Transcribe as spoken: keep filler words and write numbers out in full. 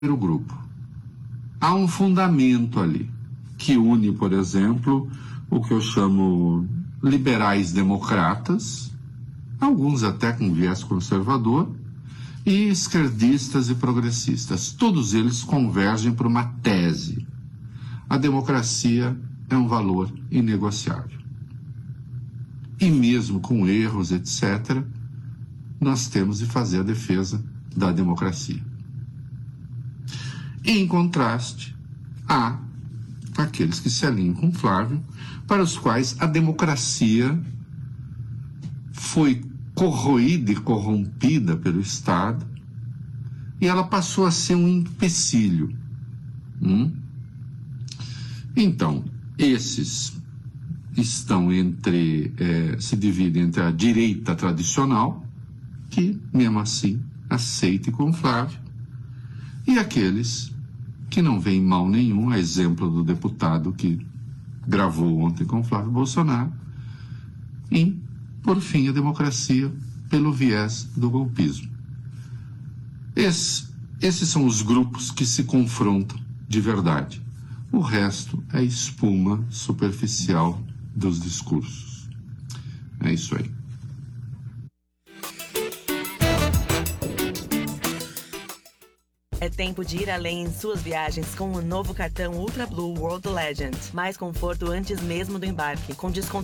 primeiro grupo. Há um fundamento ali, que une, por exemplo, o que eu chamo liberais democratas, alguns até com viés conservador, e esquerdistas e progressistas. Todos eles convergem para uma tese. A democracia é um valor inegociável. E mesmo com erros, etcétera, nós temos de fazer a defesa da democracia. Em contraste, há aqueles que se alinham com Flávio, para os quais a democracia foi corroída e corrompida pelo Estado e ela passou a ser um empecilho. Hum? Então, esses estão entre, eh, se dividem entre a direita tradicional, que, mesmo assim, aceita com Flávio, e aqueles que não veem mal nenhum, a exemplo do deputado que gravou ontem com Flávio Bolsonaro, e, por fim, a democracia pelo viés do golpismo. Esse, esses são os grupos que se confrontam de verdade. O resto é espuma superficial dos discursos. É isso aí. É tempo de ir além em suas viagens com o novo cartão Ultra Blue World Legend. Mais conforto antes mesmo do embarque, com desconto